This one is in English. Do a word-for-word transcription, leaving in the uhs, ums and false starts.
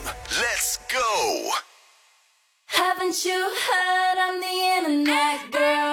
Let's go. Haven't you heard I'm the internet girl?